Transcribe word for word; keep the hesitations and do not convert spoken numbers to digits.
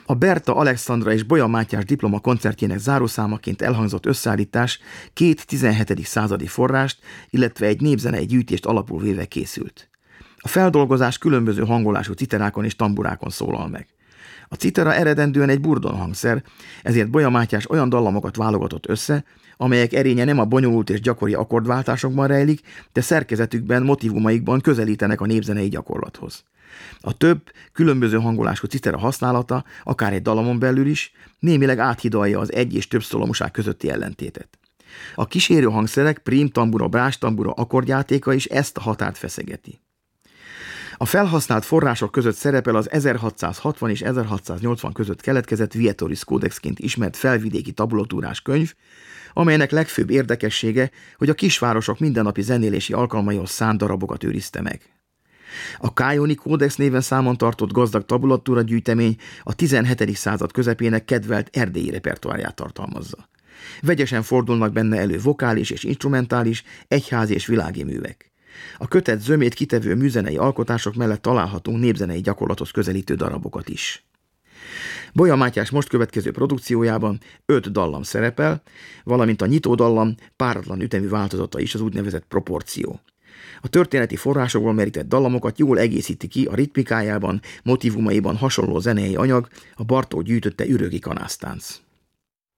A Berta Alexandra és Bolya Mátyás diploma koncertjének zárószámaként elhangzott összeállítás két tizenhetedik századi forrást, illetve egy népzenei gyűjtést alapul véve készült. A feldolgozás különböző hangolású citerákon és tamburákon szólal meg. A citera eredendően egy burdon hangszer, ezért Bolya Mátyás olyan dallamokat válogatott össze, amelyek erénye nem a bonyolult és gyakori akkordváltásokban rejlik, de szerkezetükben, motivumaikban közelítenek a népzenei gyakorlathoz. A több, különböző hangolású citera használata, akár egy dalamon belül is, némileg áthidalja az egy és több szólamoság közötti ellentétet. A kísérő hangszerek, prím tambura, brás tambura akkordjátéka is ezt a határt feszegeti. A felhasznált források között szerepel az ezerhatszázhatvan és ezerhatszáznyolcvan között keletkezett Vietoris kódexként ismert felvidéki tabulatúrás könyv, amelynek legfőbb érdekessége, hogy a kisvárosok mindennapi zenélési alkalmaihoz szánt darabokat őrizte meg. A Kájoni kódex néven számon tartott gazdag tabulatúra gyűjtemény a tizenhetedik század közepének kedvelt erdélyi repertoárját tartalmazza. Vegyesen fordulnak benne elő vokális és instrumentális, egyházi és világi művek. A kötet zömét kitevő műzenei alkotások mellett találhatunk népzenei gyakorlathoz közelítő darabokat is. Bolya Mátyás most következő produkciójában öt dallam szerepel, valamint a nyitó dallam páratlan ütemű változata is, az úgynevezett proporció. A történeti forrásokból merített dallamokat jól egészíti ki a ritmikájában, motivumaiban hasonló zenei anyag, a Bartók gyűjtötte ürögi kanásztánc.